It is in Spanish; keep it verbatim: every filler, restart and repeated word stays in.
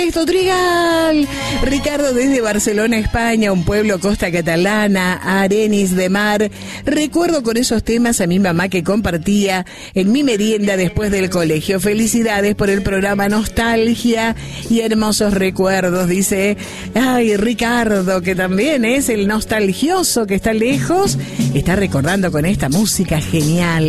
contesto, Trigal. Ricardo desde Barcelona, España, un pueblo costa catalana, Arenis de Mar. Recuerdo con esos temas a mi mamá que compartía en mi merienda después del colegio. Felicidades por el programa Nostalgia y hermosos recuerdos, dice. Ay, Ricardo, que también es el nostalgioso que está lejos, está recordando con esta música genial.